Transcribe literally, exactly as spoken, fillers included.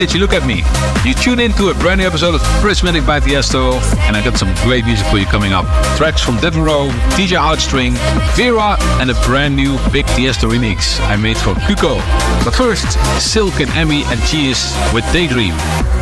Did you look at me? You tune in to a brand new episode of Prismatic by Tiesto, and I got some great music for you coming up. Tracks from Devereaux, D J Outstring, Vera, and a brand new Big Tiesto remix I made for Kuko. But first, Silk and Emmy and Cheese with Daydream.